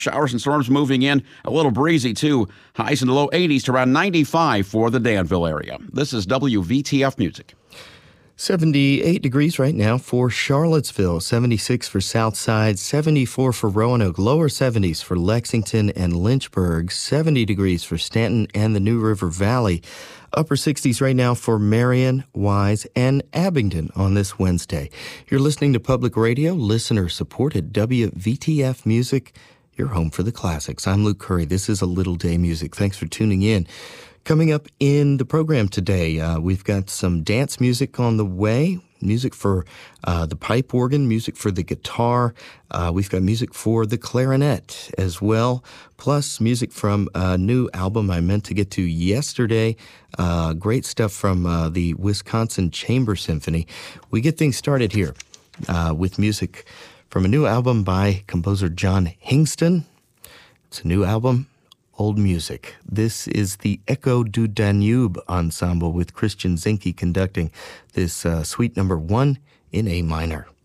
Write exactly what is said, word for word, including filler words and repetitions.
Showers and storms moving in, a little breezy too. Highs in the low eighties to around ninety-five for the Danville area. This is W V T F Music. seventy-eight degrees right now for Charlottesville, seventy-six for Southside, seventy-four for Roanoke, lower seventies for Lexington and Lynchburg, seventy degrees for Stanton and the New River Valley, upper sixties right now for Marion, Wise, and Abingdon on this Wednesday. You're listening to Public Radio, listener-supported W V T F Music, your home for the classics. I'm Luke Curry. This is A Little Day Music. Thanks for tuning in. Coming up in the program today, uh, we've got some dance music on the way, music for uh, the pipe organ, music for the guitar. Uh, we've got music for the clarinet as well, plus music from a new album I meant to get to yesterday. Uh, great stuff from uh, the Wisconsin Chamber Symphony. We get things started here uh, with music from a new album by composer John Hingston. It's a new album. Old music. This is the Echo du Danube Ensemble with Christian Zinke conducting this uh, suite number one in A minor.